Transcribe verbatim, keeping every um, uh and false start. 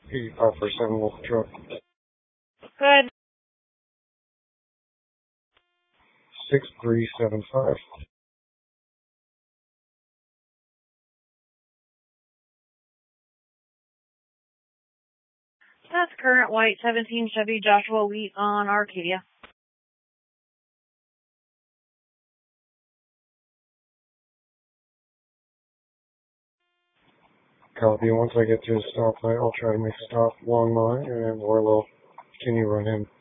eighty-five percent Wolf truck. Good. six three seven five. That's current white seventeen Chevy Joshua Wheat on Arcadia. Copy. Once I get to a stoplight, I'll try to make a stop along mine, and or we'll continue run in.